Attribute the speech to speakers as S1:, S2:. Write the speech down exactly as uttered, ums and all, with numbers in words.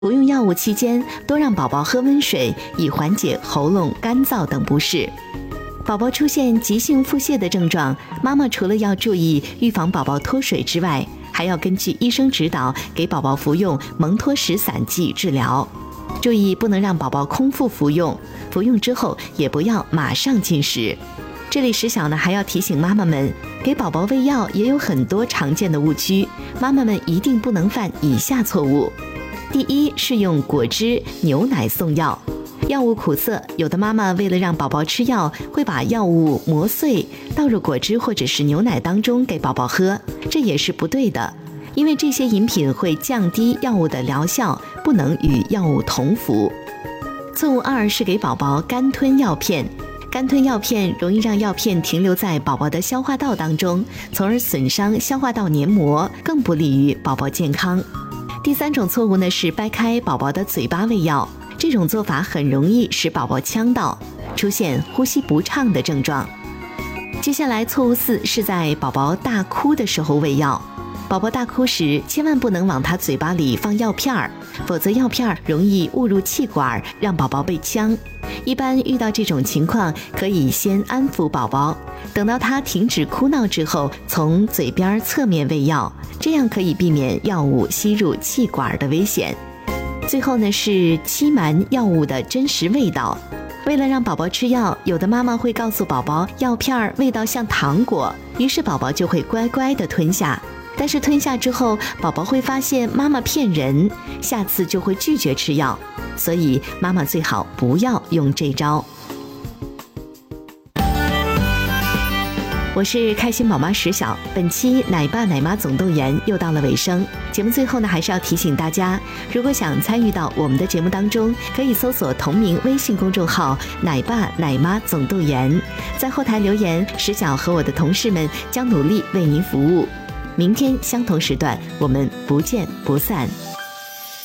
S1: 服用药物期间，多让宝宝喝温水，以缓解喉咙干燥等不适。宝宝出现急性腹泻的症状，妈妈除了要注意预防宝宝脱水之外，还要根据医生指导给宝宝服用蒙脱石散剂治疗。注意不能让宝宝空腹服用，服用之后也不要马上进食。这里石小呢还要提醒妈妈们，给宝宝喂药也有很多常见的误区，妈妈们一定不能犯以下错误。第一是用果汁、牛奶送药。药物苦涩，有的妈妈为了让宝宝吃药，会把药物磨碎，倒入果汁或者是牛奶当中给宝宝喝，这也是不对的，因为这些饮品会降低药物的疗效，不能与药物同服。错误二是给宝宝干吞药片。干吞药片容易让药片停留在宝宝的消化道当中，从而损伤消化道黏膜，更不利于宝宝健康。第三种错误呢是掰开宝宝的嘴巴喂药，这种做法很容易使宝宝呛到，出现呼吸不畅的症状。接下来错误四是在宝宝大哭的时候喂药。宝宝大哭时，千万不能往他嘴巴里放药片儿，否则药片容易误入气管，让宝宝被呛。一般遇到这种情况，可以先安抚宝宝，等到他停止哭闹之后，从嘴边侧面喂药，这样可以避免药物吸入气管的危险。最后呢是欺瞒药物的真实味道。为了让宝宝吃药，有的妈妈会告诉宝宝药片味道像糖果，于是宝宝就会乖乖地吞下。但是吞下之后，宝宝会发现妈妈骗人，下次就会拒绝吃药，所以妈妈最好不要用这招。我是开心宝妈石小，本期奶爸奶妈总动员又到了尾声。节目最后呢，还是要提醒大家，如果想参与到我们的节目当中，可以搜索同名微信公众号奶爸奶妈总动员，在后台留言，石小和我的同事们将努力为您服务。明天相同时段，我们不见不散。